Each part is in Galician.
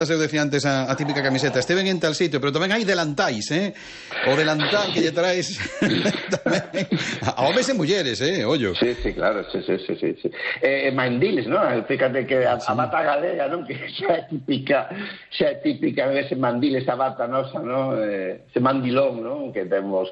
eu decía antes a típica camiseta, esteven en tal sitio, pero tamén hai delantais, o delantal que lle traes tamén a homes e mulleres, ollo. Sí, claro, sí. Mandiles, non? Fíjate que a bata galega, non? Que xa é típica ese mandil, esa bata nosa, non? Ese mandilón, non? Que temos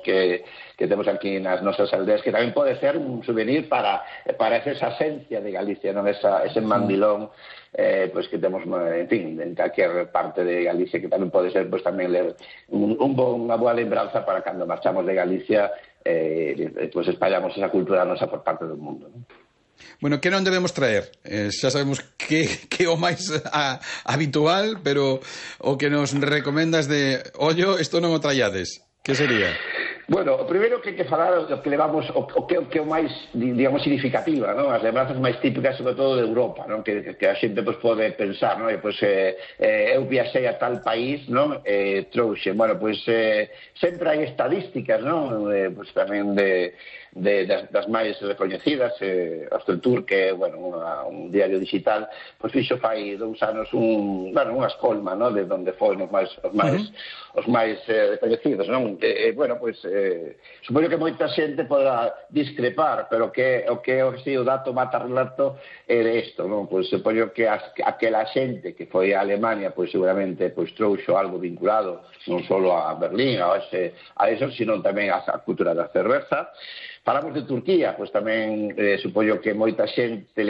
aquí nas nosas aldeas, que tamén pode ser un souvenir para esa esencia de Galicia, non? Ese mandilón pues que temos, en fin, en calquer parte de Galicia, que tamén pode ser pues tamén ler unha boa lembranza para cando marchamos de Galicia, pues espallamos esa cultura nosa por parte do mundo, non? Bueno, que non debemos traer? Xa sabemos que o máis habitual, pero o que nos recomendas de ollo, isto non o traiades, que sería? Bueno, o primeiro que hai que falar o que levamos, o que o máis, digamos, significativa, non? As lembranzas máis típicas, sobre todo de Europa, non? Que a xente pues, pode pensar, non? Eu viaxei a tal país, non? Trouxe, bueno, pues sempre hai estadísticas, non? Pues tamén das máis recoñecidas, Astrotour, que é, bueno, un diario digital, pues fixo fai 2 anos unha escolma, non? De onde foron os máis recoñecidos, non? Bueno, pues supoño que moita xente poda discrepar, pero o dato mata relato é de isto, non? Pois supoño que aquela xente que foi a Alemania, pois seguramente pois trouxo algo vinculado non só a Berlín, a eso, sino tamén a cultura da cerveza. Falamos de Turquía, pois tamén supoño que moita xente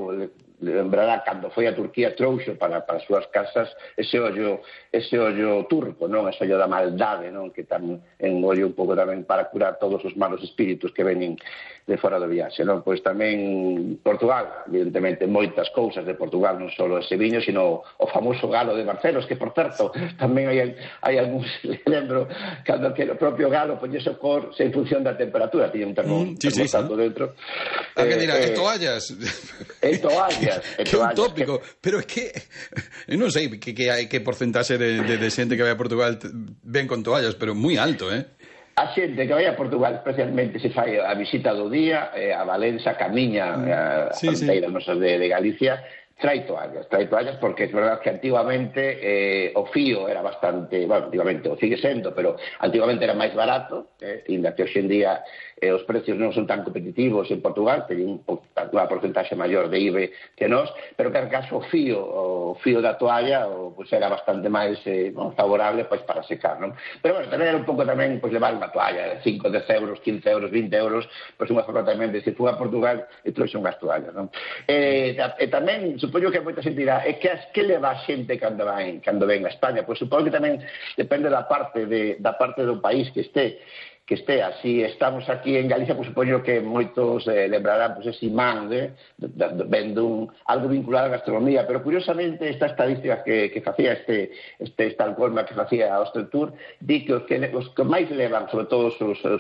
lembrará cando foi a Turquía trouxo para as súas casas ese ollo turco, non? Ese ollo da maldade, non? Que tamén ollo un pouco tamén para curar todos os malos espíritus que veñen de fora do viaxe, non? Pois tamén Portugal, evidentemente moitas cousas de Portugal, non só ese viño, sino o famoso galo de Barcelos, que por certo, tamén hai algúns, lembro, cando que o propio galo poñese o cor en función da temperatura, tiña un termostato dentro. A que dirá, e toallas? E toallas. Que é un tópico, pero é que non sei que porcentaxe de xente que vai a Portugal ven con toallas, pero moi alto, A xente que vai a Portugal especialmente se fai a visita do día, a Valença, Camiña, a fronteira nosa de Galicia, trae toallas porque é verdad que antigamente o fío era bastante, bueno, antigamente o sigue sendo, pero antigamente era máis barato, inda que hoxe en día os precios non son tan competitivos en Portugal, teñen unha porcentaxe maior de IBE que nós, pero que en caso o fío da toalla pues, era bastante máis favorable pues, para secar, non? Pero bueno, tamén era un pouco tamén pues, levar unha toalla, 5, 10 euros, 15 euros, 20 euros, pues unha forma tamén de se fui a Portugal e trouxe unhas toallas, non? E tamén, supoño que moita xente dirá, que leva a xente cando ven a España? Pois supoño que tamén depende da parte do país que estea. Si estamos aquí en Galicia, pues supoño que moitos lembrarán pues, ese imán vendo algo vinculado á gastronomía, pero curiosamente esta estadística que facía esta alcolma que facía a Astrotour di que os que máis levan, sobre todo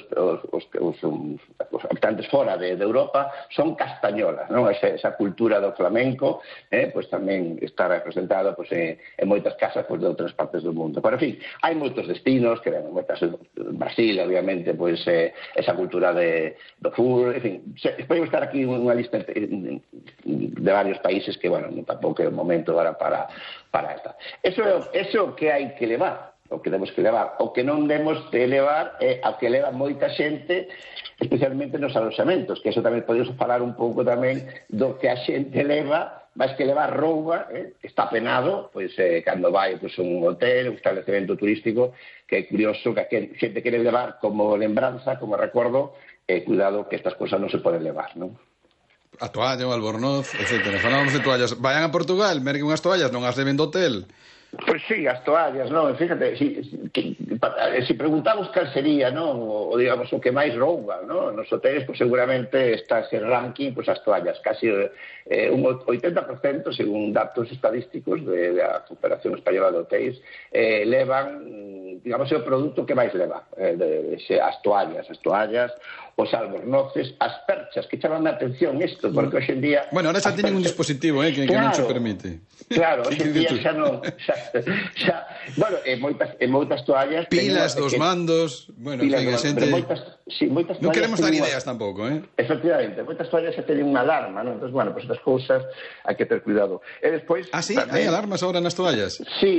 os habitantes fora de Europa, son castañolas, non? Esa cultura do flamenco pues tamén está representada pues, en moitas casas pues, de outras partes do mundo. Pero, en fin, hai moitos destinos que ven moitas Brasil, obviamente, pues esa cultura do fútbol, en fin, podemos estar aquí unha lista de varios países que, bueno, tampouco é o momento agora para esta. Eso é o que hai que levar, o que temos que levar. O que non demos de levar é o que leva moita xente, especialmente nos aloxamentos, que eso tamén podemos falar un pouco tamén do que a xente leva, máis que levar roupa, está penado, pois cando vai a un hotel, un establecemento turístico, que é curioso que a xente quere levar como lembranza, como recordo, cuidado que estas cosas non se poden levar, non? A toalla, o albornoz, etc. Falábamos de toallas. Vayan a Portugal, merquen unhas toallas, non as leven do hotel. Pois sí, as toallas, non? Fíjate, si preguntamos cal sería, non? O digamos, o que máis rouba, non? Nos hoteles, pues, seguramente está ese ranking, pues, as toallas, casi un 80%, según datos estadísticos da Confederación Española de Hotéis, levan digamos, é o produto que máis leva. As toallas, os albornoces, as perchas, que chaman a atención isto, porque hoxe en día... Bueno, ahora xa teñen un dispositivo, que non se permite. Claro, hoxe en día xa non... Bueno, moitas toallas... Pilas dos mandos... Bueno, pilas que xente... moitas non queremos dar ideas tampouco, Efectivamente, moitas toallas xa teñen unha alarma, non? Entón, bueno, pues estas cousas hai que ter cuidado. E despois... Ah, sí? Hai alarmas agora nas toallas? Sí,